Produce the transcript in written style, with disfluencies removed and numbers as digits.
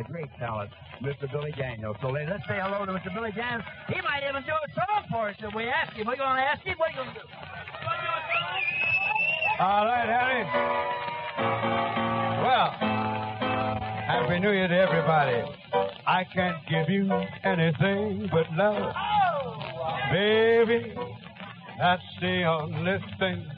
great talent, Mr. Billy Daniels. So let's say hello to Mr. Billy Daniels. He might even do a song for us if we ask him. We're going to ask him. What are you going to do? All right, Harry. Well, Happy New Year to everybody. I can't give you anything but love. Baby, that's the only thing